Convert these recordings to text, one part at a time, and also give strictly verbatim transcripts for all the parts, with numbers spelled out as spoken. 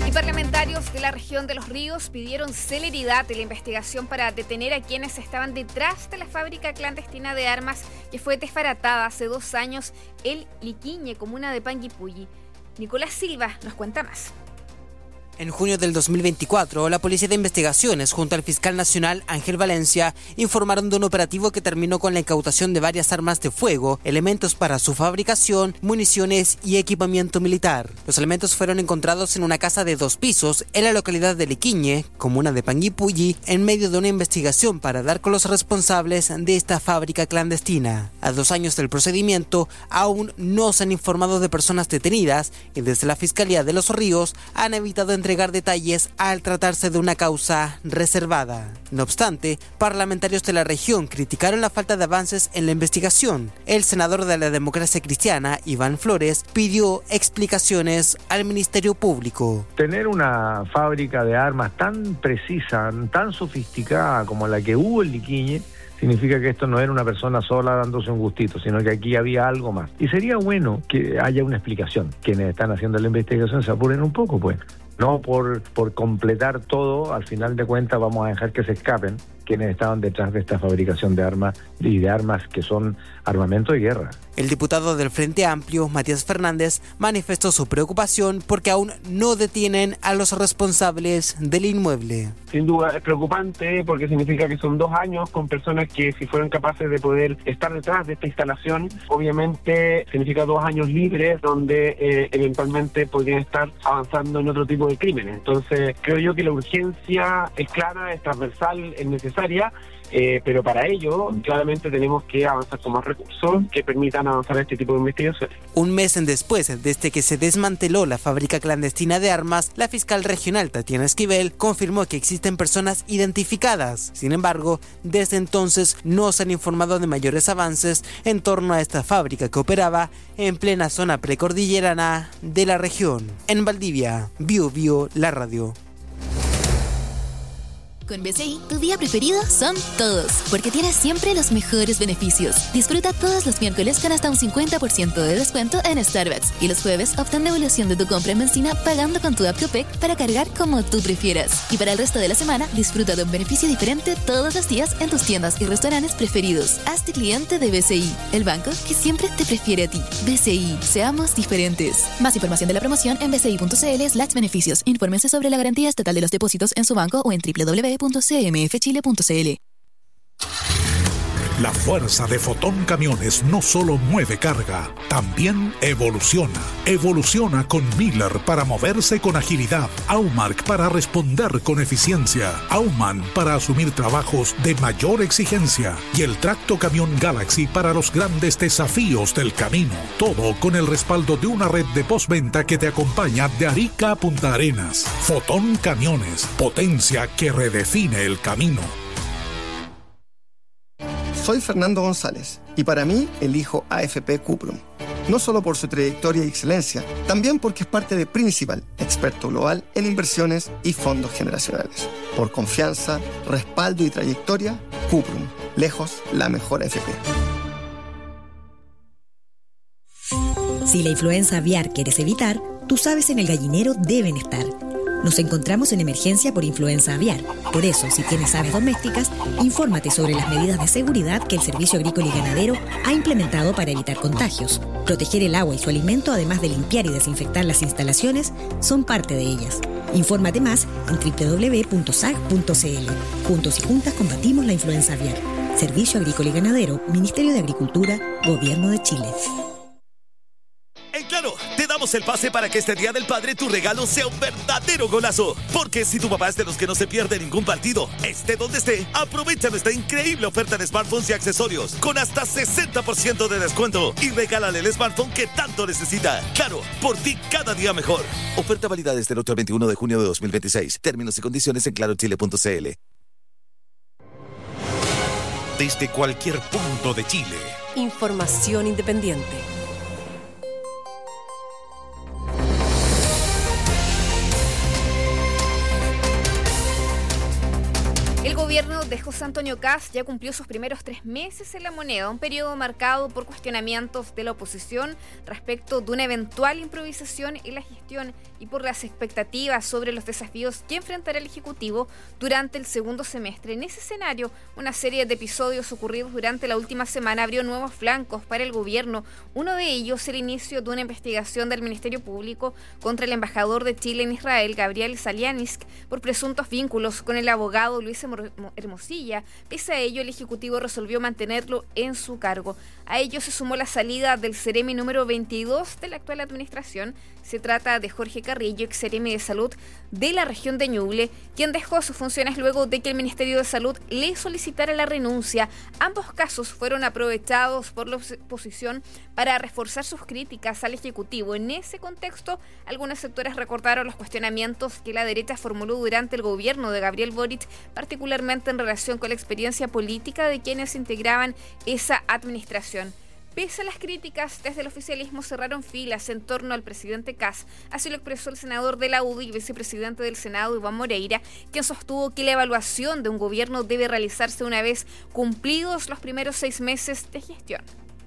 Y parlamentarios de la región de Los Ríos pidieron celeridad en la investigación para detener a quienes estaban detrás de la fábrica clandestina de armas que fue desbaratada hace dos años en Liquiñe, comuna de Panguipulli. Nicolás Silva nos cuenta más. En junio del dos mil veinticuatro, la Policía de Investigaciones, junto al fiscal nacional Ángel Valencia, informaron de un operativo que terminó con la incautación de varias armas de fuego, elementos para su fabricación, municiones y equipamiento militar. Los elementos fueron encontrados en una casa de dos pisos en la localidad de Liquiñe, comuna de Panguipulli, en medio de una investigación para dar con los responsables de esta fábrica clandestina. A dos años del procedimiento, aún no se han informado de personas detenidas y desde la Fiscalía de Los Ríos han evitado entregar entregar detalles al tratarse de una causa reservada. No obstante, parlamentarios de la región criticaron la falta de avances en la investigación. El senador de la Democracia Cristiana, Iván Flores, pidió explicaciones al Ministerio Público. Tener una fábrica de armas tan precisa, tan sofisticada como la que hubo en Liquiñe, significa que esto no era una persona sola dándose un gustito, sino que aquí había algo más. Y sería bueno que haya una explicación. Quienes están haciendo la investigación se apuren un poco, pues. No por, por completar todo, al final de cuentas vamos a dejar que se escapen quienes estaban detrás de esta fabricación de armas y de armas que son armamento de guerra. El diputado del Frente Amplio, Matías Fernández, manifestó su preocupación porque aún no detienen a los responsables del inmueble. Sin duda es preocupante porque significa que son dos años con personas que si fueron capaces de poder estar detrás de esta instalación, obviamente significa dos años libres donde eh, eventualmente podrían estar avanzando en otro tipo de crímenes. Entonces creo yo que la urgencia es clara, es transversal, es necesaria. Eh, pero para ello, claramente tenemos que avanzar con más recursos que permitan avanzar este tipo de investigaciones. Un mes después, desde que se desmanteló la fábrica clandestina de armas, la fiscal regional Tatiana Esquivel confirmó que existen personas identificadas. Sin embargo, desde entonces no se han informado de mayores avances en torno a esta fábrica que operaba en plena zona precordillerana de la región. En Valdivia, Bio Bio, la radio. Con B C I, tu día preferido son todos, porque tienes siempre los mejores beneficios. Disfruta todos los miércoles con hasta un cincuenta por ciento de descuento en Starbucks y los jueves obtén devolución de tu compra en benzina pagando con tu app Copec para cargar como tú prefieras. Y para el resto de la semana, disfruta de un beneficio diferente todos los días en tus tiendas y restaurantes preferidos. Hazte cliente de B C I, el banco que siempre te prefiere a ti. B C I, seamos diferentes. Más información de la promoción en bci.cl slash beneficios. Infórmense sobre la garantía estatal de los depósitos en su banco o en doble u doble u doble u punto c m f chile punto c l. La fuerza de Fotón Camiones no solo mueve carga, también evoluciona. Evoluciona con Miller para moverse con agilidad, Aumark para responder con eficiencia, Auman para asumir trabajos de mayor exigencia y el Tracto Camión Galaxy para los grandes desafíos del camino. Todo con el respaldo de una red de postventa que te acompaña de Arica a Punta Arenas. Fotón Camiones, potencia que redefine el camino. Soy Fernando González y para mí elijo A F P Cuprum. No solo por su trayectoria y excelencia, también porque es parte de Principal, experto global en inversiones y fondos generacionales. Por confianza, respaldo y trayectoria, Cuprum, lejos la mejor A F P. Si la influenza aviar quieres evitar, tus aves en el gallinero deben estar. Nos encontramos en emergencia por influenza aviar. Por eso, si tienes aves domésticas, infórmate sobre las medidas de seguridad que el Servicio Agrícola y Ganadero ha implementado para evitar contagios. Proteger el agua y su alimento, además de limpiar y desinfectar las instalaciones, son parte de ellas. Infórmate más en doble u doble u doble u punto s a g punto c l. Juntos y juntas combatimos la influenza aviar. Servicio Agrícola y Ganadero, Ministerio de Agricultura, Gobierno de Chile. En Claro, te damos el pase para que este Día del Padre tu regalo sea un verdadero golazo. Porque si tu papá es de los que no se pierde ningún partido, esté donde esté, aprovecha nuestra increíble oferta de smartphones y accesorios con hasta sesenta por ciento de descuento y regálale el smartphone que tanto necesita. Claro, por ti cada día mejor. Oferta válida desde el ocho al veintiuno de junio de dos mil veintiséis. Términos y condiciones en claro chile punto c l. Desde cualquier punto de Chile. Información independiente. El gobierno gobierno de José Antonio Kast ya cumplió sus primeros tres meses en la moneda, un periodo marcado por cuestionamientos de la oposición respecto de una eventual improvisación en la gestión y por las expectativas sobre los desafíos que enfrentará el Ejecutivo durante el segundo semestre. En ese escenario, una serie de episodios ocurridos durante la última semana abrió nuevos flancos para el gobierno. Uno de ellos, el inicio de una investigación del Ministerio Público contra el embajador de Chile en Israel, Gabriel Salianisk, por presuntos vínculos con el abogado Luis Hermosilla. Pese a ello, el Ejecutivo resolvió mantenerlo en su cargo. A ello se sumó la salida del Ceremi número veintidós de la actual administración. Se trata de Jorge Carrillo, ex Ceremi de Salud de la región de Ñuble, quien dejó sus funciones luego de que el Ministerio de Salud le solicitara la renuncia. Ambos casos fueron aprovechados por la oposición para reforzar sus críticas al Ejecutivo. En ese contexto, algunos sectores recordaron los cuestionamientos que la derecha formuló durante el gobierno de Gabriel Boric, particularmente en relación con la experiencia política de quienes integraban esa administración. Pese a las críticas, desde el oficialismo cerraron filas en torno al presidente Kast. Así lo expresó el senador de la U D I y vicepresidente del Senado, Iván Moreira, quien sostuvo que la evaluación de un gobierno debe realizarse una vez cumplidos los primeros seis meses de gestión.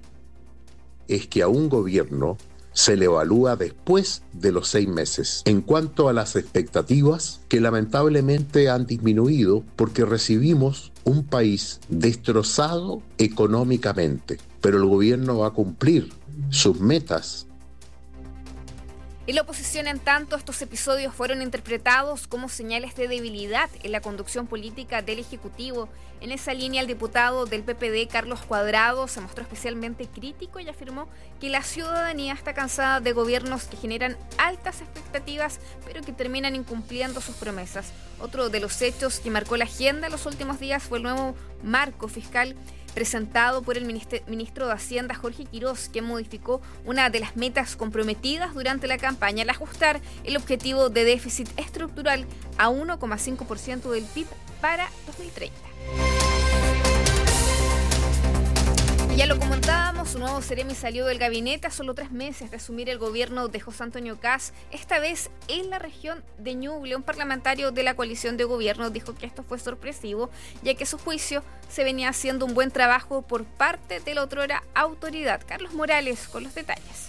Es que a un gobierno se le evalúa después de los seis meses. En cuanto a las expectativas, que lamentablemente han disminuido porque recibimos un país destrozado económicamente, pero el gobierno va a cumplir sus metas. En la oposición, en tanto, estos episodios fueron interpretados como señales de debilidad en la conducción política del Ejecutivo. En esa línea, el diputado del P P D, Carlos Cuadrado, se mostró especialmente crítico y afirmó que la ciudadanía está cansada de gobiernos que generan altas expectativas, pero que terminan incumpliendo sus promesas. Otro de los hechos que marcó la agenda en los últimos días fue el nuevo marco fiscal presentado por el ministro de Hacienda, Jorge Quirós, que modificó una de las metas comprometidas durante la campaña al ajustar el objetivo de déficit estructural a uno coma cinco por ciento del P I B para dos mil treinta. Ya lo comentábamos, un nuevo Ceremi salió del gabinete a solo tres meses de asumir el gobierno de José Antonio Kast, esta vez en la región de Ñuble. Un parlamentario de la coalición de gobierno dijo que esto fue sorpresivo, ya que a su juicio se venía haciendo un buen trabajo por parte de la otrora autoridad. Carlos Morales con los detalles.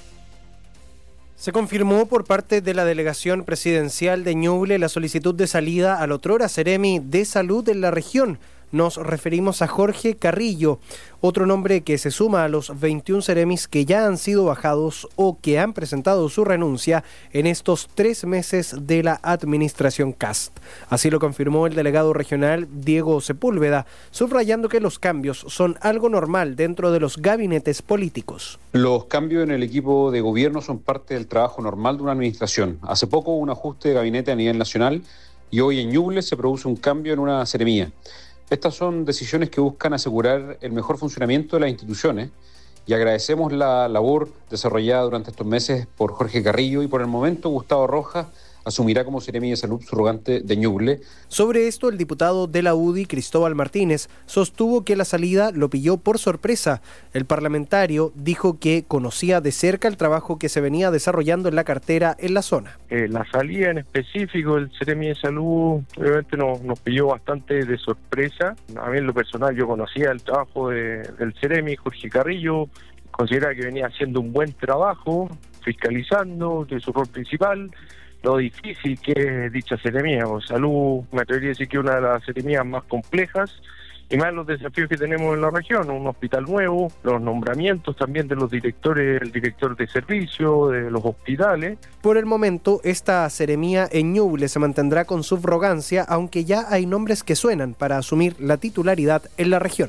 Se confirmó por parte de la delegación presidencial de Ñuble la solicitud de salida al otrora Ceremi de Salud en la región. Nos referimos a Jorge Carrillo, otro nombre que se suma a los veintiún Ceremis que ya han sido bajados o que han presentado su renuncia en estos tres meses de la administración Kast. Así lo confirmó el delegado regional Diego Sepúlveda, subrayando que los cambios son algo normal dentro de los gabinetes políticos. Los cambios en el equipo de gobierno son parte del trabajo normal de una administración. Hace poco hubo un ajuste de gabinete a nivel nacional y hoy en Ñuble se produce un cambio en una seremía. Estas son decisiones que buscan asegurar el mejor funcionamiento de las instituciones y agradecemos la labor desarrollada durante estos meses por Jorge Carrillo y por el momento Gustavo Rojas asumirá como Ceremi de Salud subrogante de Ñuble. Sobre esto, el diputado de la U D I, Cristóbal Martínez, sostuvo que la salida lo pilló por sorpresa. El parlamentario dijo que conocía de cerca el trabajo que se venía desarrollando en la cartera en la zona. Eh, la salida en específico del Ceremi de Salud obviamente nos, nos pilló bastante de sorpresa. A mí en lo personal yo conocía el trabajo de, del Ceremi, Jorge Carrillo, consideraba que venía haciendo un buen trabajo, fiscalizando de su rol principal, lo difícil que es dicha seremía. O salud, me atrevería a decir que es una de las seremías más complejas y más los desafíos que tenemos en la región, un hospital nuevo, los nombramientos también de los directores, el director de servicio, de los hospitales. Por el momento, esta seremía en Ñuble se mantendrá con subrogancia, aunque ya hay nombres que suenan para asumir la titularidad en la región.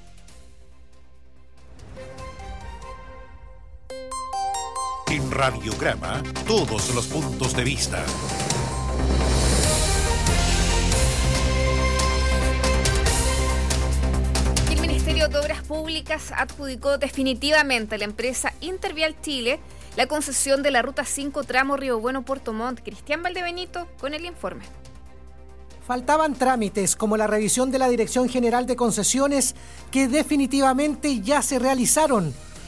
En Radiograma, todos los puntos de vista. El Ministerio de Obras Públicas adjudicó definitivamente a la empresa Intervial Chile la concesión de la Ruta cinco tramo Río Bueno-Puerto Montt. Cristian Valdebenito con el informe. Faltaban trámites como la revisión de la Dirección General de Concesiones que definitivamente ya se realizaron.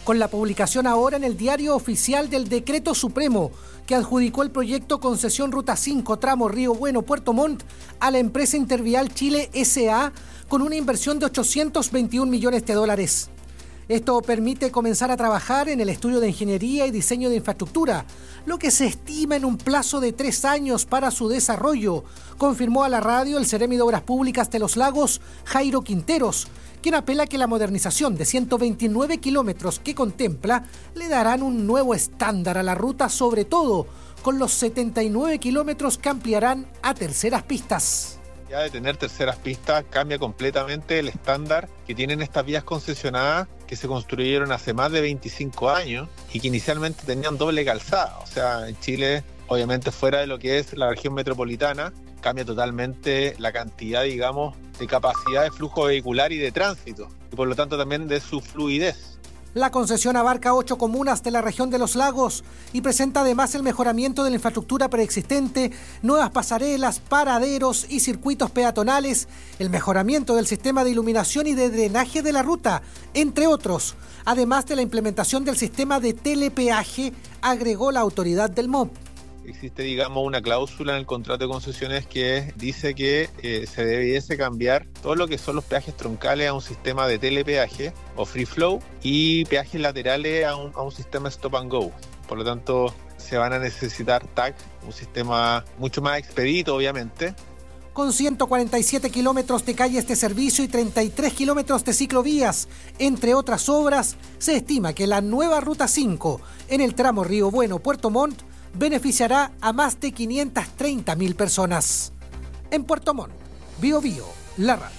con la publicación ahora en el Diario Oficial del Decreto Supremo que adjudicó el proyecto Concesión Ruta cinco tramo Río Bueno-Puerto Montt a la empresa Intervial Chile S A con una inversión de ochocientos veintiún millones de dólares. Esto permite comenzar a trabajar en el estudio de ingeniería y diseño de infraestructura, lo que se estima en un plazo de tres años para su desarrollo, confirmó a la radio el Seremi de Obras Públicas de Los Lagos, Jairo Quinteros, quien apela que la modernización de ciento veintinueve kilómetros que contempla le darán un nuevo estándar a la ruta, sobre todo con los setenta y nueve kilómetros que ampliarán a terceras pistas. Ya de tener terceras pistas cambia completamente el estándar que tienen estas vías concesionadas que se construyeron hace más de veinticinco años y que inicialmente tenían doble calzada. O sea, en Chile, obviamente fuera de lo que es la región metropolitana, cambia totalmente la cantidad, digamos, de capacidad de flujo vehicular y de tránsito, y por lo tanto también de su fluidez. La concesión abarca ocho comunas de la región de Los Lagos y presenta además el mejoramiento de la infraestructura preexistente, nuevas pasarelas, paraderos y circuitos peatonales, el mejoramiento del sistema de iluminación y de drenaje de la ruta, entre otros, además de la implementación del sistema de telepeaje, agregó la autoridad del M O P. Existe, digamos, una cláusula en el contrato de concesiones que dice que eh, se debiese cambiar todo lo que son los peajes troncales a un sistema de telepeaje o free flow y peajes laterales a un, a un sistema stop and go. Por lo tanto, se van a necesitar T A C, un sistema mucho más expedito, obviamente. Con ciento cuarenta y siete kilómetros de calles de servicio y treinta y tres kilómetros de ciclovías, entre otras obras, se estima que la nueva Ruta cinco en el tramo Río Bueno-Puerto Montt beneficiará a más de quinientas treinta mil personas. En Puerto Montt, Bío Bío, la radio.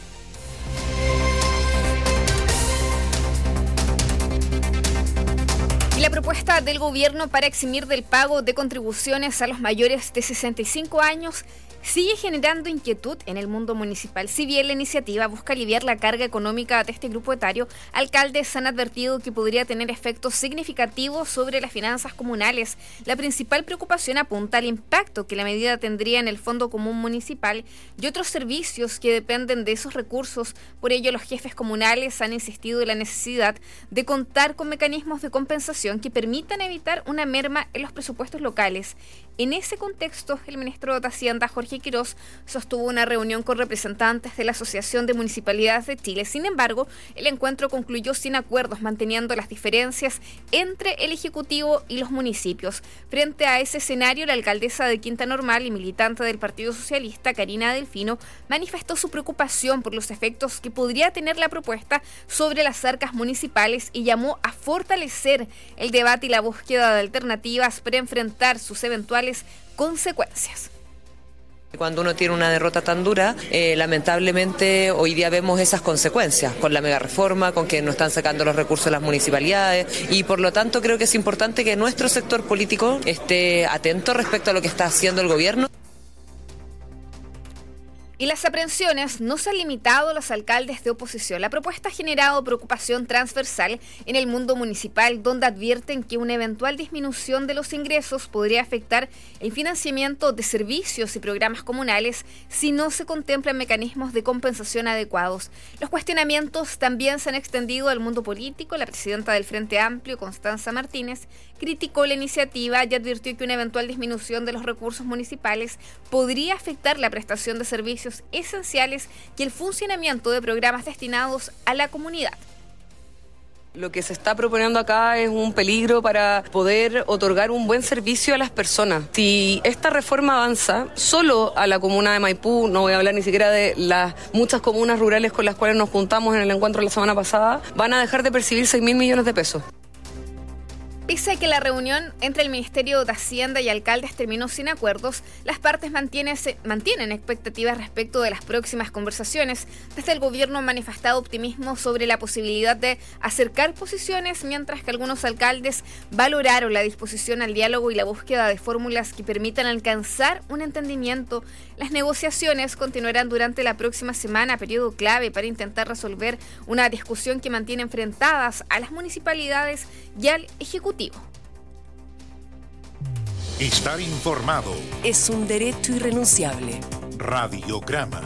Y la propuesta del gobierno para eximir del pago de contribuciones a los mayores de sesenta y cinco años sigue generando inquietud en el mundo municipal. Si bien la iniciativa busca aliviar la carga económica de este grupo etario, alcaldes han advertido que podría tener efectos significativos sobre las finanzas comunales. La principal preocupación apunta al impacto que la medida tendría en el Fondo Común Municipal y otros servicios que dependen de esos recursos. Por ello, los jefes comunales han insistido en la necesidad de contar con mecanismos de compensación que permitan evitar una merma en los presupuestos locales. En ese contexto, el ministro de Hacienda, Jorge Quirós, sostuvo una reunión con representantes de la Asociación de Municipalidades de Chile. Sin embargo, el encuentro concluyó sin acuerdos, manteniendo las diferencias entre el Ejecutivo y los municipios. Frente a ese escenario, la alcaldesa de Quinta Normal y militante del Partido Socialista, Karina Delfino, manifestó su preocupación por los efectos que podría tener la propuesta sobre las arcas municipales y llamó a fortalecer el debate y la búsqueda de alternativas para enfrentar sus eventuales consecuencias. Cuando uno tiene una derrota tan dura, eh, lamentablemente hoy día vemos esas consecuencias con la mega reforma, con que no están sacando los recursos de las municipalidades y por lo tanto creo que es importante que nuestro sector político esté atento respecto a lo que está haciendo el gobierno. Y las aprehensiones no se han limitado a los alcaldes de oposición. La propuesta ha generado preocupación transversal en el mundo municipal, donde advierten que una eventual disminución de los ingresos podría afectar el financiamiento de servicios y programas comunales si no se contemplan mecanismos de compensación adecuados. Los cuestionamientos también se han extendido al mundo político. La presidenta del Frente Amplio, Constanza Martínez, criticó la iniciativa y advirtió que una eventual disminución de los recursos municipales podría afectar la prestación de servicios esenciales y el funcionamiento de programas destinados a la comunidad. Lo que se está proponiendo acá es un peligro para poder otorgar un buen servicio a las personas. Si esta reforma avanza solo a la comuna de Maipú, no voy a hablar ni siquiera de las muchas comunas rurales con las cuales nos juntamos en el encuentro la semana pasada, van a dejar de percibir seis mil millones de pesos. Pese a que la reunión entre el Ministerio de Hacienda y alcaldes terminó sin acuerdos, las partes mantienen, mantienen expectativas respecto de las próximas conversaciones. Desde el gobierno han manifestado optimismo sobre la posibilidad de acercar posiciones, mientras que algunos alcaldes valoraron la disposición al diálogo y la búsqueda de fórmulas que permitan alcanzar un entendimiento. Las negociaciones continuarán durante la próxima semana, periodo clave para intentar resolver una discusión que mantiene enfrentadas a las municipalidades y al Ejecutivo. Estar informado es un derecho irrenunciable. Radiograma.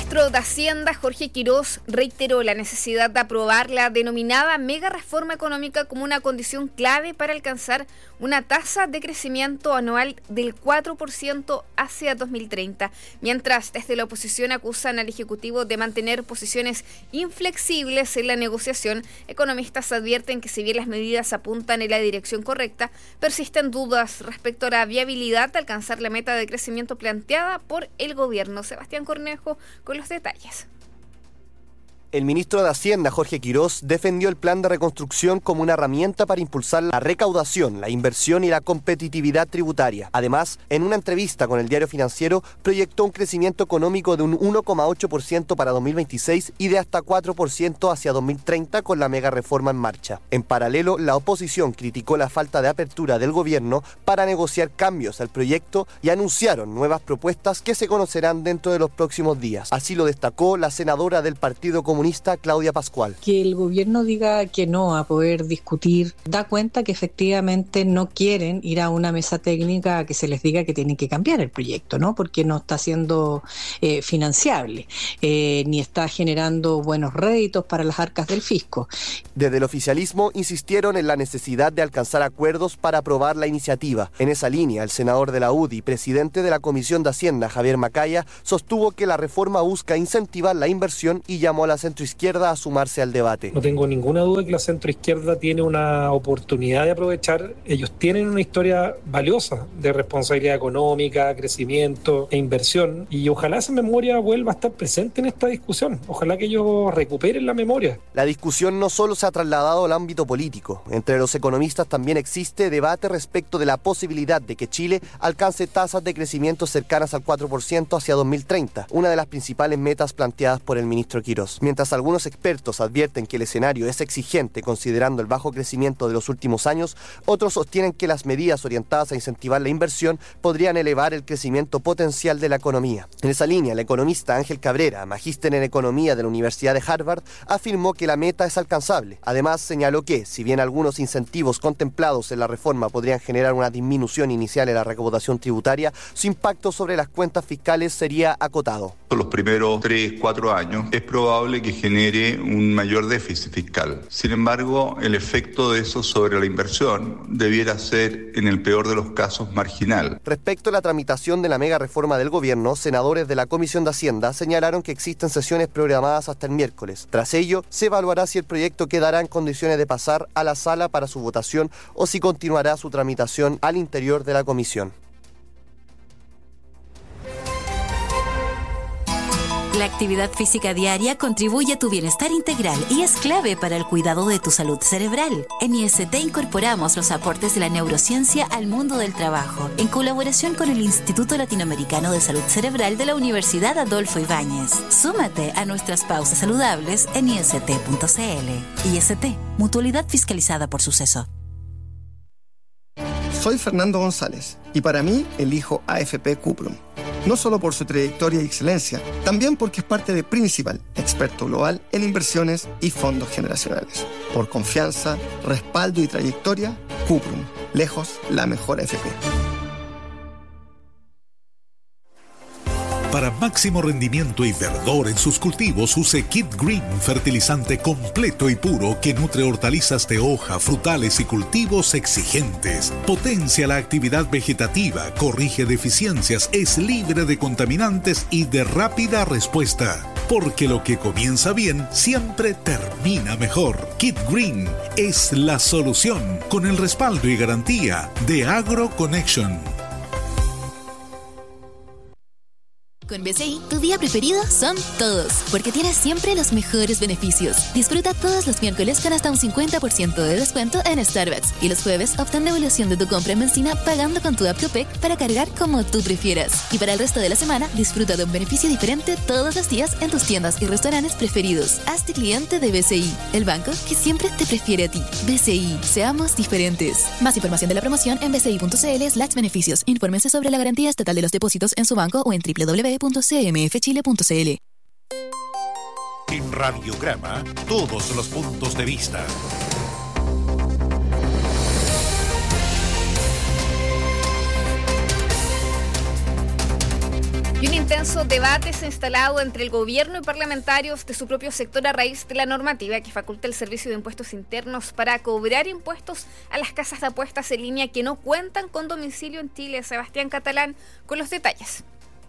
ministro de Hacienda, Jorge Quirós, reiteró la necesidad de aprobar la denominada mega reforma económica como una condición clave para alcanzar una tasa de crecimiento anual del cuatro por ciento hacia dos mil treinta, mientras desde la oposición acusan al Ejecutivo de mantener posiciones inflexibles en la negociación. Economistas advierten que si bien las medidas apuntan en la dirección correcta, persisten dudas respecto a la viabilidad de alcanzar la meta de crecimiento planteada por el gobierno. Sebastián Cornejo con los detalles. El ministro de Hacienda, Jorge Quirós, defendió el plan de reconstrucción como una herramienta para impulsar la recaudación, la inversión y la competitividad tributaria. Además, en una entrevista con el Diario Financiero, proyectó un crecimiento económico de un uno coma ocho por ciento para dos mil veintiséis y de hasta cuatro por ciento hacia dos mil treinta con la mega reforma en marcha. En paralelo, la oposición criticó la falta de apertura del gobierno para negociar cambios al proyecto y anunciaron nuevas propuestas que se conocerán dentro de los próximos días. Así lo destacó la senadora del Partido Comunista, Claudia Pascual. Que el gobierno diga que no a poder discutir da cuenta que efectivamente no quieren ir a una mesa técnica a que se les diga que tienen que cambiar el proyecto, ¿no? Porque no está siendo eh, financiable, eh, ni está generando buenos réditos para las arcas del fisco. Desde el oficialismo insistieron en la necesidad de alcanzar acuerdos para aprobar la iniciativa. En esa línea, el senador de la U D I, presidente de la Comisión de Hacienda, Javier Macaya, sostuvo que la reforma busca incentivar la inversión y llamó a la centroizquierda a sumarse al debate. No tengo ninguna duda que la centroizquierda tiene una oportunidad de aprovechar. Ellos tienen una historia valiosa de responsabilidad económica, crecimiento e inversión, y ojalá esa memoria vuelva a estar presente en esta discusión. Ojalá que ellos recuperen la memoria. La discusión no solo se ha trasladado al ámbito político. Entre los economistas también existe debate respecto de la posibilidad de que Chile alcance tasas de crecimiento cercanas al cuatro por ciento hacia dos mil treinta, una de las principales metas planteadas por el ministro Quirós. Mientras algunos expertos advierten que el escenario es exigente considerando el bajo crecimiento de los últimos años, otros sostienen que las medidas orientadas a incentivar la inversión podrían elevar el crecimiento potencial de la economía. En esa línea, el economista Ángel Cabrera, magíster en economía de la Universidad de Harvard, afirmó que la meta es alcanzable. Además, señaló que, si bien algunos incentivos contemplados en la reforma podrían generar una disminución inicial en la recaudación tributaria, su impacto sobre las cuentas fiscales sería acotado. Los primeros tres, cuatro años es probable que genere un mayor déficit fiscal. Sin embargo, el efecto de eso sobre la inversión debiera ser, en el peor de los casos, marginal. Respecto a la tramitación de la mega reforma del gobierno, senadores de la Comisión de Hacienda señalaron que existen sesiones programadas hasta el miércoles. Tras ello, se evaluará si el proyecto quedará en condiciones de pasar a la sala para su votación o si continuará su tramitación al interior de la comisión. La actividad física diaria contribuye a tu bienestar integral y es clave para el cuidado de tu salud cerebral. En I S T incorporamos los aportes de la neurociencia al mundo del trabajo, en colaboración con el Instituto Latinoamericano de Salud Cerebral de la Universidad Adolfo Ibáñez. Súmate a nuestras pausas saludables en i s t punto c l. I S T, mutualidad fiscalizada por Suceso. Soy Fernando González y para mí elijo A F P Cuprum. No solo por su trayectoria y excelencia, también porque es parte de Principal, experto global en inversiones y fondos generacionales. Por confianza, respaldo y trayectoria, Cuprum, lejos la mejor A F P. Para máximo rendimiento y verdor en sus cultivos, use Kid Green, fertilizante completo y puro que nutre hortalizas de hoja, frutales y cultivos exigentes. Potencia la actividad vegetativa, corrige deficiencias, es libre de contaminantes y de rápida respuesta. Porque lo que comienza bien siempre termina mejor. Kid Green es la solución, con el respaldo y garantía de AgroConnection. Con B C I, tu día preferido son todos, porque tienes siempre los mejores beneficios. Disfruta todos los miércoles con hasta un cincuenta por ciento de descuento en Starbucks y los jueves obtén devolución de tu compra en benzina pagando con tu app Copec para cargar como tú prefieras. Y para el resto de la semana, disfruta de un beneficio diferente todos los días en tus tiendas y restaurantes preferidos. Hazte cliente de B C I, el banco que siempre te prefiere a ti. B C I, seamos diferentes. Más información de la promoción en b c i punto c l slash beneficios. Infórmense sobre la garantía estatal de los depósitos en su banco o en w w w punto c m f chile punto c l. En Radiograma, todos los puntos de vista. Y un intenso debate se ha instalado entre el gobierno y parlamentarios de su propio sector a raíz de la normativa que faculta el Servicio de Impuestos Internos para cobrar impuestos a las casas de apuestas en línea que no cuentan con domicilio en Chile. Sebastián Catalán con los detalles.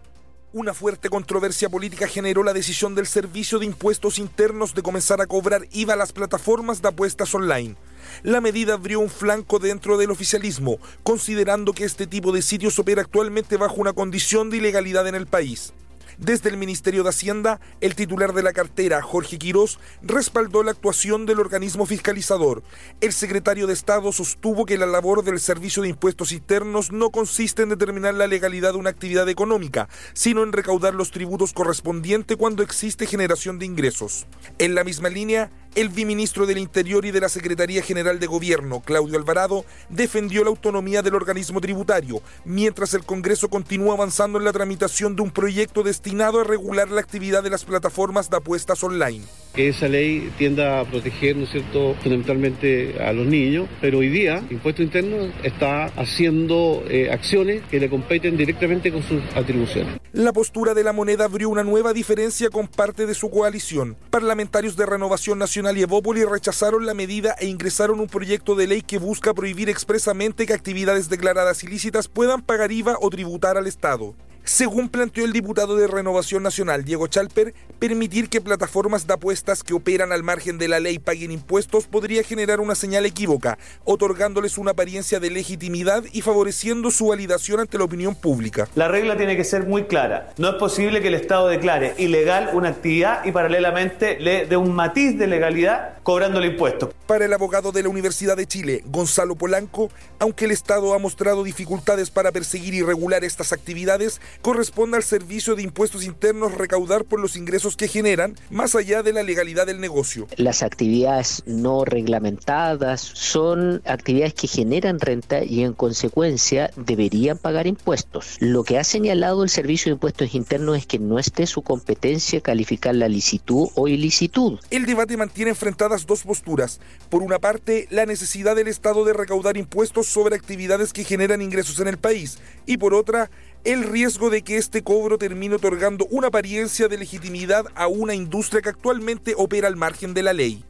Una fuerte controversia política generó la decisión del Servicio de Impuestos Internos de comenzar a cobrar I V A a las plataformas de apuestas online. La medida abrió un flanco dentro del oficialismo, considerando que este tipo de sitios opera actualmente bajo una condición de ilegalidad en el país. Desde el Ministerio de Hacienda, el titular de la cartera, Jorge Quirós, respaldó la actuación del organismo fiscalizador. El secretario de Estado sostuvo que la labor del Servicio de Impuestos Internos no consiste en determinar la legalidad de una actividad económica, sino en recaudar los tributos correspondientes cuando existe generación de ingresos. En la misma línea, el viceministro del Interior y de la Secretaría General de Gobierno, Claudio Alvarado, defendió la autonomía del organismo tributario, mientras el Congreso continúa avanzando en la tramitación de un proyecto destinado a regular la actividad de las plataformas de apuestas online. Que esa ley tienda a proteger, ¿no es cierto?, fundamentalmente a los niños, pero hoy día Impuesto Interno está haciendo eh, acciones que le competen directamente con sus atribuciones. La postura de la moneda abrió una nueva diferencia con parte de su coalición. Parlamentarios de Renovación Nacional y Evópoli rechazaron la medida e ingresaron un proyecto de ley que busca prohibir expresamente que actividades declaradas ilícitas puedan pagar I V A o tributar al Estado. Según planteó el diputado de Renovación Nacional, Diego Chalper, permitir que plataformas de apuestas que operan al margen de la ley paguen impuestos podría generar una señal equívoca, otorgándoles una apariencia de legitimidad y favoreciendo su validación ante la opinión pública. La regla tiene que ser muy clara. No es posible que el Estado declare ilegal una actividad y paralelamente le dé un matiz de legalidad cobrándole impuestos. Para el abogado de la Universidad de Chile, Gonzalo Polanco, aunque el Estado ha mostrado dificultades para perseguir y regular estas actividades, corresponde al Servicio de Impuestos Internos recaudar por los ingresos que generan, más allá de la legalidad del negocio. Las actividades no reglamentadas son actividades que generan renta y en consecuencia deberían pagar impuestos. Lo que ha señalado el Servicio de Impuestos Internos es que no esté su competencia calificar la licitud o ilicitud. El debate mantiene enfrentadas dos posturas. Por una parte, la necesidad del Estado de recaudar impuestos sobre actividades que generan ingresos en el país, y por otra, el riesgo de que este cobro termine otorgando una apariencia de legitimidad a una industria que actualmente opera al margen de la ley.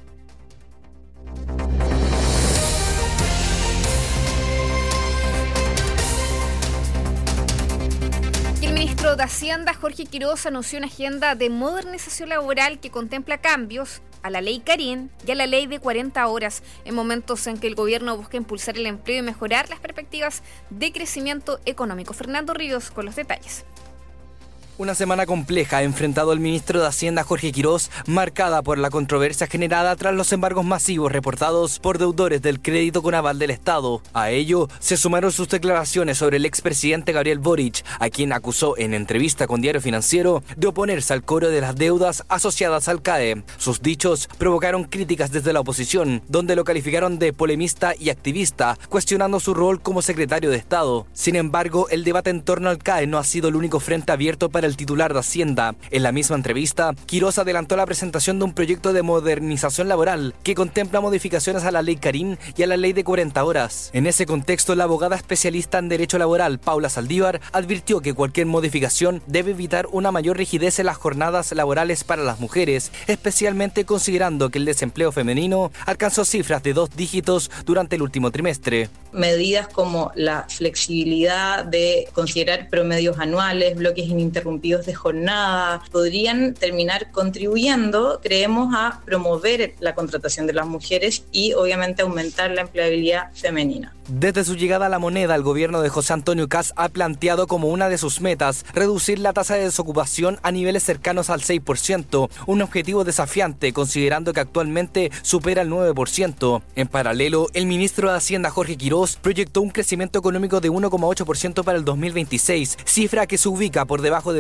El ministro de Hacienda, Jorge Quirós, anunció una agenda de modernización laboral que contempla cambios a la ley Carín y a la ley de cuarenta horas, en momentos en que el gobierno busca impulsar el empleo y mejorar las perspectivas de crecimiento económico. Fernando Ríos con los detalles. Una semana compleja ha enfrentado el ministro de Hacienda Jorge Quirós, marcada por la controversia generada tras los embargos masivos reportados por deudores del crédito con aval del Estado. A ello se sumaron sus declaraciones sobre el expresidente Gabriel Boric, a quien acusó en entrevista con Diario Financiero de oponerse al cobro de las deudas asociadas al C A E. Sus dichos provocaron críticas desde la oposición, donde lo calificaron de polemista y activista, cuestionando su rol como secretario de Estado. Sin embargo, el debate en torno al C A E no ha sido el único frente abierto para el titular de Hacienda. En la misma entrevista, Quirós adelantó la presentación de un proyecto de modernización laboral que contempla modificaciones a la ley Carín y a la ley de cuarenta horas. En ese contexto, la abogada especialista en derecho laboral, Paula Saldívar, advirtió que cualquier modificación debe evitar una mayor rigidez en las jornadas laborales para las mujeres, especialmente considerando que el desempleo femenino alcanzó cifras de dos dígitos durante el último trimestre. Medidas como la flexibilidad de considerar promedios anuales, bloques ininterrumpidos de jornada, podrían terminar contribuyendo, creemos, a promover la contratación de las mujeres y obviamente aumentar la empleabilidad femenina. Desde su llegada a la moneda, el gobierno de José Antonio Kast ha planteado como una de sus metas reducir la tasa de desocupación a niveles cercanos al seis por ciento, un objetivo desafiante considerando que actualmente supera el nueve por ciento. En paralelo, el ministro de Hacienda Jorge Quirós proyectó un crecimiento económico de uno coma ocho por ciento para el dos mil veintiséis, cifra que se ubica por debajo de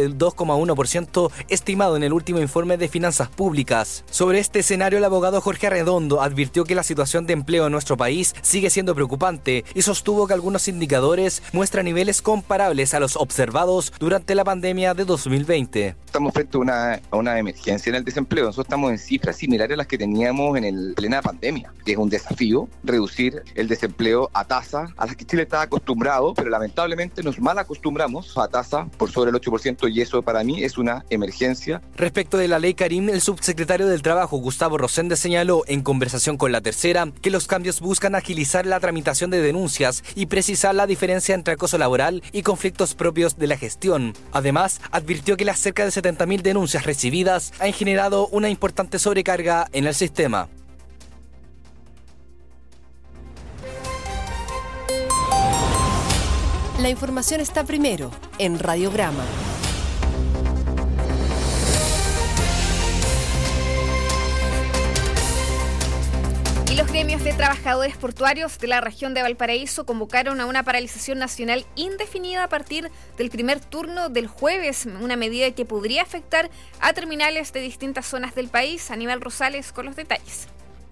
del dos coma uno por ciento estimado en el último informe de finanzas públicas. Sobre este escenario, el abogado Jorge Arredondo advirtió que la situación de empleo en nuestro país sigue siendo preocupante y sostuvo que algunos indicadores muestran niveles comparables a los observados durante la pandemia de dos mil veinte. Estamos frente a una, a una emergencia en el desempleo. Nosotros estamos en cifras similares a las que teníamos en el plena pandemia. Es un desafío reducir el desempleo a tasas a las que Chile está acostumbrado, pero lamentablemente nos mal acostumbramos a tasas por sobre el ocho por ciento y eso para mí es una emergencia. Respecto de la ley Karim, el subsecretario del Trabajo, Gustavo Rosende, señaló en conversación con La Tercera que los cambios buscan agilizar la tramitación de denuncias y precisar la diferencia entre acoso laboral y conflictos propios de la gestión. Además, advirtió que las cerca de setenta mil denuncias recibidas han generado una importante sobrecarga en el sistema. La información está primero en Radiograma. Y los gremios de trabajadores portuarios de la región de Valparaíso convocaron a una paralización nacional indefinida a partir del primer turno del jueves, una medida que podría afectar a terminales de distintas zonas del país. Aníbal Rosales con los detalles.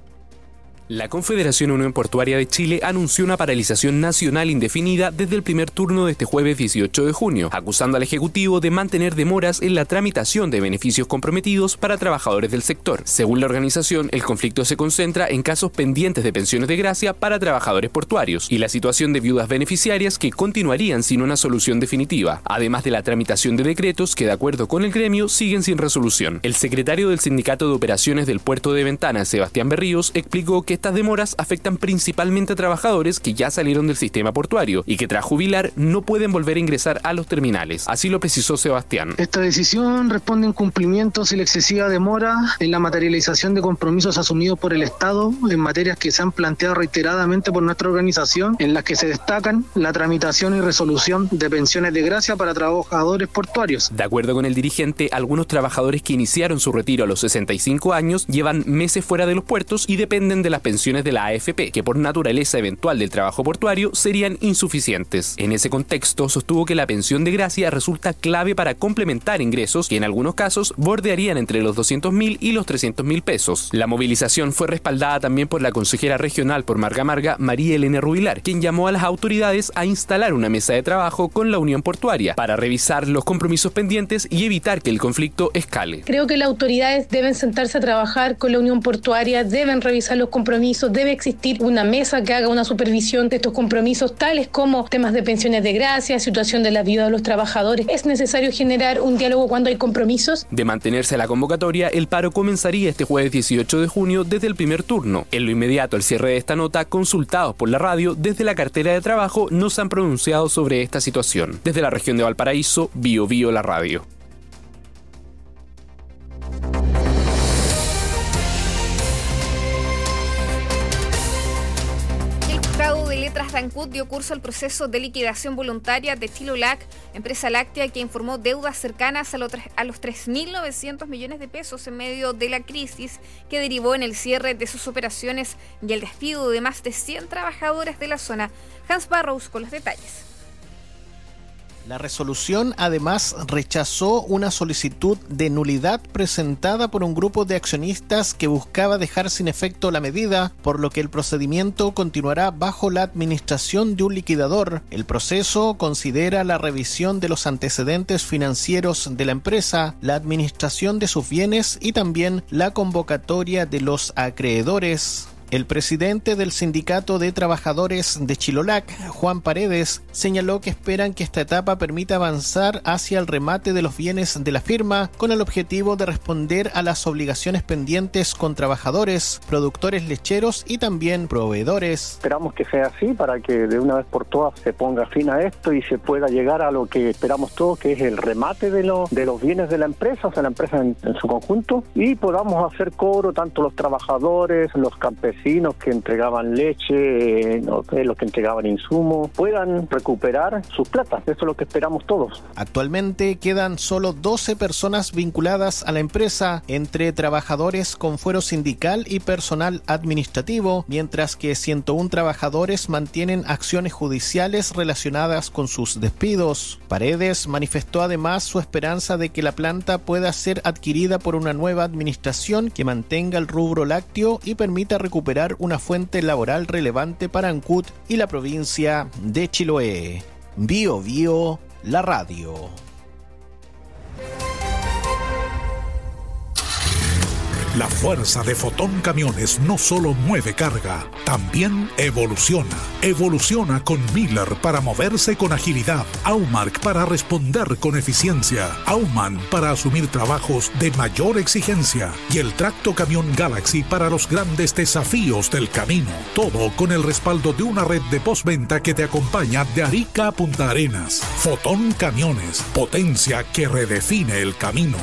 La Confederación Unión Portuaria de Chile anunció una paralización nacional indefinida desde el primer turno de este jueves dieciocho de junio, acusando al Ejecutivo de mantener demoras en la tramitación de beneficios comprometidos para trabajadores del sector. Según la organización, el conflicto se concentra en casos pendientes de pensiones de gracia para trabajadores portuarios y la situación de viudas beneficiarias que continuarían sin una solución definitiva, además de la tramitación de decretos que, de acuerdo con el gremio, siguen sin resolución. El secretario del Sindicato de Operaciones del Puerto de Ventanas, Sebastián Berríos, explicó que estas demoras afectan principalmente a trabajadores que ya salieron del sistema portuario y que tras jubilar no pueden volver a ingresar a los terminales. Así lo precisó Sebastián. Esta decisión responde en cumplimientos y la excesiva demora en la materialización de compromisos asumidos por el Estado en materias que se han planteado reiteradamente por nuestra organización, en las que se destacan la tramitación y resolución de pensiones de gracia para trabajadores portuarios. De acuerdo con el dirigente, algunos trabajadores que iniciaron su retiro a los sesenta y cinco años llevan meses fuera de los puertos y dependen de las pensiones de la A F P, que por naturaleza eventual del trabajo portuario serían insuficientes. En ese contexto, sostuvo que la pensión de gracia resulta clave para complementar ingresos que en algunos casos bordearían entre los doscientos mil y los trescientos mil pesos. La movilización fue respaldada también por la consejera regional por Marga Marga, María Elena Rubilar, quien llamó a las autoridades a instalar una mesa de trabajo con la Unión Portuaria para revisar los compromisos pendientes y evitar que el conflicto escale. Creo que las autoridades deben sentarse a trabajar con la Unión Portuaria, deben revisar los compromisos, debe existir una mesa que haga una supervisión de estos compromisos, tales como temas de pensiones de gracia, situación de la viuda de los trabajadores. Es necesario generar un diálogo cuando hay compromisos. De mantenerse la convocatoria, el paro comenzaría este jueves dieciocho de junio desde el primer turno. En lo inmediato, al cierre de esta nota, consultados por la radio, desde la cartera de trabajo no se han pronunciado sobre esta situación. Desde la región de Valparaíso, Bio Bio la radio. De Letras de Ancud dio curso al proceso de liquidación voluntaria de Chilolac, empresa láctea que informó deudas cercanas a los, a los tres mil novecientos millones de pesos en medio de la crisis que derivó en el cierre de sus operaciones y el despido de más de cien trabajadores de la zona. Hans Barrows con los detalles. La resolución además rechazó una solicitud de nulidad presentada por un grupo de accionistas que buscaba dejar sin efecto la medida, por lo que el procedimiento continuará bajo la administración de un liquidador. El proceso considera la revisión de los antecedentes financieros de la empresa, la administración de sus bienes y también la convocatoria de los acreedores. El presidente del Sindicato de Trabajadores de Chilolac, Juan Paredes, señaló que esperan que esta etapa permita avanzar hacia el remate de los bienes de la firma con el objetivo de responder a las obligaciones pendientes con trabajadores, productores lecheros y también proveedores. Esperamos que sea así para que de una vez por todas se ponga fin a esto y se pueda llegar a lo que esperamos todos, que es el remate de, lo, de los bienes de la empresa, o sea, la empresa en, en su conjunto, y podamos hacer cobro tanto los trabajadores, los campesinos, vecinos que entregaban leche, eh, no sé, los que entregaban insumos, puedan recuperar sus platas. Eso es lo que esperamos todos. Actualmente quedan solo doce personas vinculadas a la empresa, entre trabajadores con fuero sindical y personal administrativo, mientras que ciento uno trabajadores mantienen acciones judiciales relacionadas con sus despidos. Paredes manifestó además su esperanza de que la planta pueda ser adquirida por una nueva administración que mantenga el rubro lácteo y permita recuperar una fuente laboral relevante para Ancud y la provincia de Chiloé. Bio Bio, la radio. La fuerza de Fotón Camiones no solo mueve carga, también evoluciona. Evoluciona con Miller para moverse con agilidad, Aumark para responder con eficiencia, Auman para asumir trabajos de mayor exigencia y el Tracto Camión Galaxy para los grandes desafíos del camino. Todo con el respaldo de una red de postventa que te acompaña de Arica a Punta Arenas. Fotón Camiones, potencia que redefine el camino.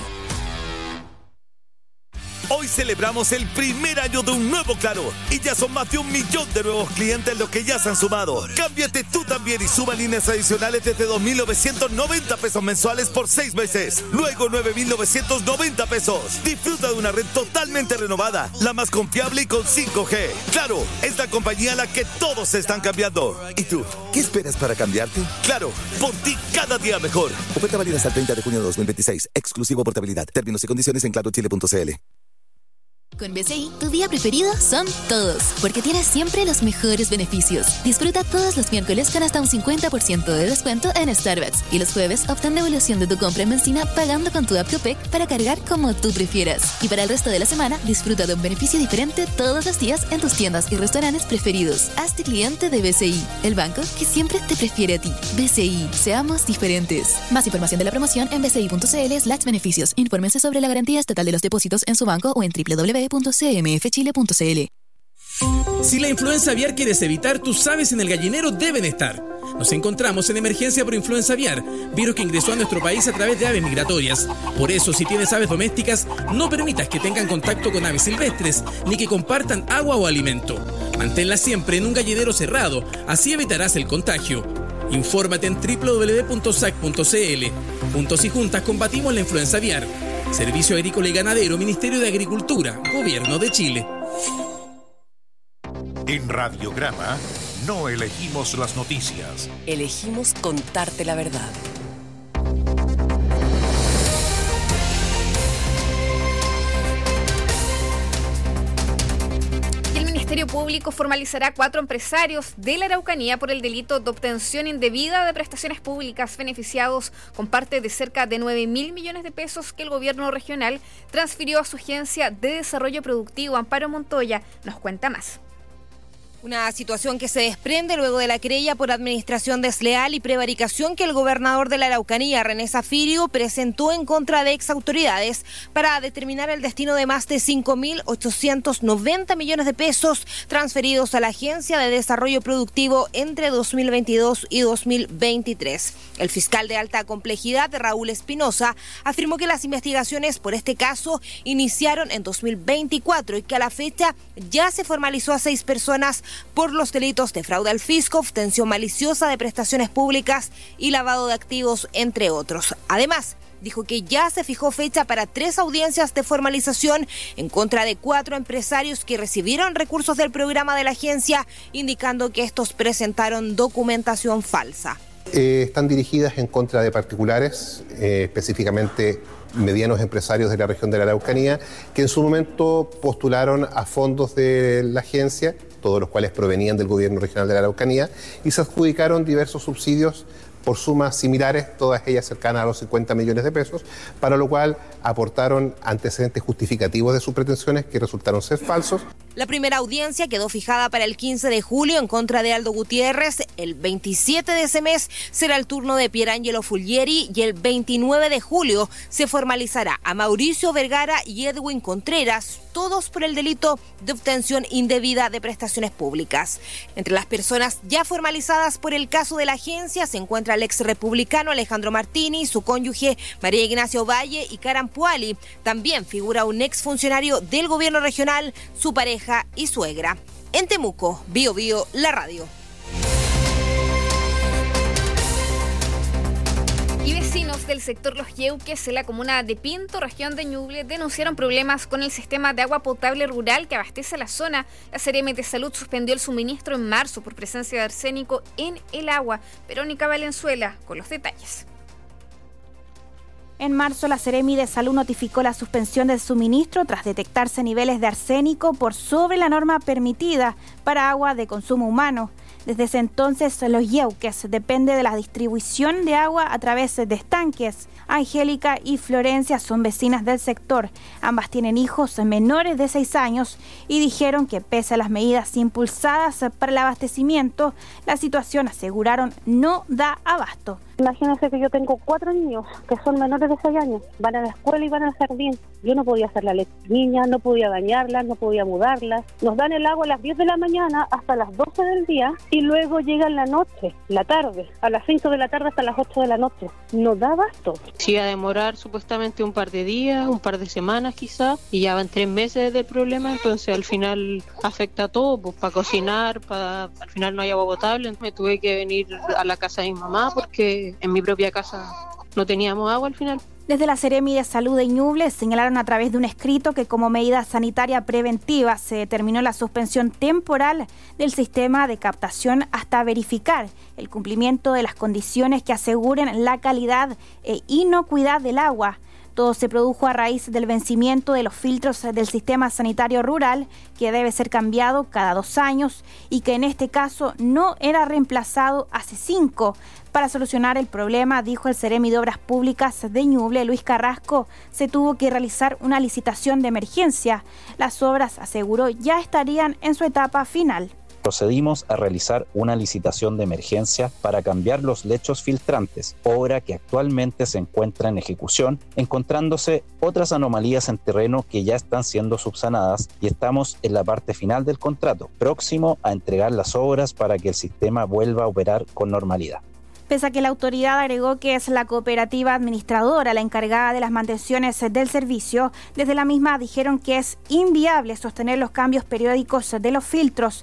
Hoy celebramos el primer año de un nuevo Claro y ya son más de un millón de nuevos clientes los que ya se han sumado. Cámbiate tú también y suma líneas adicionales desde dos mil novecientos noventa pesos mensuales por seis meses. Luego nueve mil novecientos noventa pesos. Disfruta de una red totalmente renovada, la más confiable y con cinco G. Claro, es la compañía a la que todos se están cambiando. ¿Y tú? ¿Qué esperas para cambiarte? Claro, por ti cada día mejor. Oferta válida hasta el treinta de junio de dos mil veintiséis. Exclusivo portabilidad. Términos y condiciones en claro chile punto c l. Con B C I, tu día preferido son todos, porque tienes siempre los mejores beneficios. Disfruta todos los miércoles con hasta un cincuenta por ciento de descuento en Starbucks y los jueves obtén devolución de tu compra en benzina pagando con tu app Copec para cargar como tú prefieras. Y para el resto de la semana, disfruta de un beneficio diferente todos los días en tus tiendas y restaurantes preferidos. Hazte cliente de B C I, el banco que siempre te prefiere a ti. B C I, seamos diferentes. Más información de la promoción en bci.cl slash beneficios. Infórmense sobre la garantía estatal de los depósitos en su banco o en doble u doble u doble u punto c m f chile punto c l. Si la influenza aviar quieres evitar, tus aves en el gallinero deben estar. Nos encontramos en emergencia por influenza aviar, virus que ingresó a nuestro país a través de aves migratorias. Por eso, si tienes aves domésticas, no permitas que tengan contacto con aves silvestres, ni que compartan agua o alimento. Manténlas siempre en un gallinero cerrado, así evitarás el contagio. Infórmate en doble u doble u doble u punto s a c punto c l. Juntos y juntas combatimos la influenza aviar. Servicio Agrícola y Ganadero, Ministerio de Agricultura, Gobierno de Chile. En Radiograma no elegimos las noticias. Elegimos contarte la verdad. El Ministerio Público formalizará cuatro empresarios de la Araucanía por el delito de obtención indebida de prestaciones públicas beneficiados con parte de cerca de nueve mil millones de pesos que el gobierno regional transfirió a su agencia de desarrollo productivo. Amparo Montoya nos cuenta más. Una situación que se desprende luego de la querella por administración desleal y prevaricación que el gobernador de la Araucanía, René Zafirio, presentó en contra de exautoridades para determinar el destino de más de cinco mil ochocientos noventa millones de pesos transferidos a la Agencia de Desarrollo Productivo entre dos mil veintidós y dos mil veintitrés. El fiscal de alta complejidad, Raúl Espinosa, afirmó que las investigaciones por este caso iniciaron en dos mil veinticuatro y que a la fecha ya se formalizó a seis personas por los delitos de fraude al fisco, obtención maliciosa de prestaciones públicas y lavado de activos, entre otros. Además, dijo que ya se fijó fecha para tres audiencias de formalización en contra de cuatro empresarios que recibieron recursos del programa de la agencia, indicando que estos presentaron documentación falsa. Eh, están dirigidas en contra de particulares, eh, específicamente medianos empresarios de la región de la Araucanía, que en su momento postularon a fondos de la agencia, todos los cuales provenían del gobierno regional de la Araucanía, y se adjudicaron diversos subsidios por sumas similares, todas ellas cercanas a los cincuenta millones de pesos, para lo cual aportaron antecedentes justificativos de sus pretensiones que resultaron ser falsos. La primera audiencia quedó fijada para el quince de julio en contra de Aldo Gutiérrez. El veintisiete de ese mes será el turno de Pierangelo Fulgieri y el veintinueve de julio se formalizará a Mauricio Vergara y Edwin Contreras, todos por el delito de obtención indebida de prestaciones públicas. Entre las personas ya formalizadas por el caso de la agencia se encuentra el ex republicano Alejandro Martini, su cónyuge María Ignacia Ovalle y Karan Puali. También figura un ex funcionario del gobierno regional, su pareja y suegra. En Temuco, Bio Bio, la radio. Y vecinos del sector Los Yeuques, en la comuna de Pinto, región de Ñuble, denunciaron problemas con el sistema de agua potable rural que abastece la zona. La Seremi de Salud suspendió el suministro en marzo por presencia de arsénico en el agua. Verónica Valenzuela con los detalles. En marzo, la Seremi de Salud notificó la suspensión del suministro tras detectarse niveles de arsénico por sobre la norma permitida para agua de consumo humano. Desde ese entonces, Los Yeuques depende de la distribución de agua a través de estanques. Angélica y Florencia son vecinas del sector. Ambas tienen hijos menores de seis años y dijeron que pese a las medidas impulsadas para el abastecimiento, la situación, aseguraron, no da abasto. Imagínense que yo tengo cuatro niños que son menores de seis años, van a la escuela y van al jardín. Yo no podía hacer la leche niña, no podía bañarlas, no podía mudarlas. Nos dan el agua a las diez de la mañana hasta las doce del día y luego llega en la noche, la tarde, a las cinco de la tarde hasta las ocho de la noche. No da abasto. Sí, iba a demorar supuestamente un par de días, un par de semanas quizás, y ya van tres meses del problema, entonces al final afecta a todo, pues para cocinar, para al final no hay agua potable. Me tuve que venir a la casa de mi mamá porque en mi propia casa no teníamos agua al final. Desde la Seremi de Salud de Ñuble señalaron a través de un escrito que como medida sanitaria preventiva se determinó la suspensión temporal del sistema de captación hasta verificar el cumplimiento de las condiciones que aseguren la calidad e inocuidad del agua. Todo se produjo a raíz del vencimiento de los filtros del sistema sanitario rural, que debe ser cambiado cada dos años y que en este caso no era reemplazado hace cinco. Para solucionar el problema, dijo el Seremi de Obras Públicas de Ñuble, Luis Carrasco, se tuvo que realizar una licitación de emergencia. Las obras, aseguró, ya estarían en su etapa final. Procedimos a realizar una licitación de emergencia para cambiar los lechos filtrantes, obra que actualmente se encuentra en ejecución, encontrándose otras anomalías en terreno que ya están siendo subsanadas y estamos en la parte final del contrato, próximo a entregar las obras para que el sistema vuelva a operar con normalidad. Pese a que la autoridad agregó que es la cooperativa administradora la encargada de las mantenciones del servicio, desde la misma dijeron que es inviable sostener los cambios periódicos de los filtros.